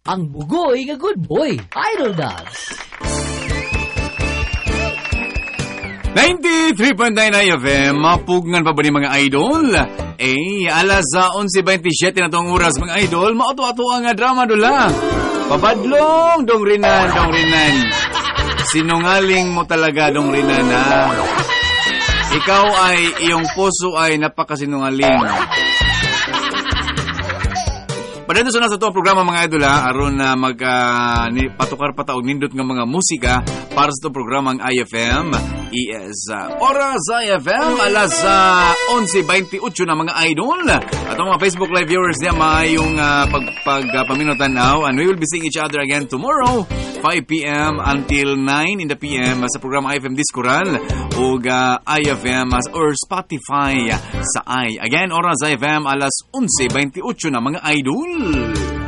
ang bugoy nga good boy, Idol Dogs. 93.9 FM, mapugngan pa ba ni mga idol? Alas 11:27 na tong oras mga idol, mauto-ato ang drama dula. Pabadlong, dong rinan. Sinungaling mo talaga, dong rinan, ha? Ikaw ay, iyong puso ay napakasinungaling. Padento sa nasa itong programa mga idol aron na patukar pataog nindot ng mga musika para sa itong programang IFM. Oras IFM, alas 11:28 na mga idol. At ang mga Facebook Live viewers niya maayong pagpaminutan now. And we will be seeing each other again tomorrow, 5 p.m. until 9 in the p.m. sa programa IFM Diskural o IFM or Spotify sa Again, Oras IFM, alas 11:28 na mga idol.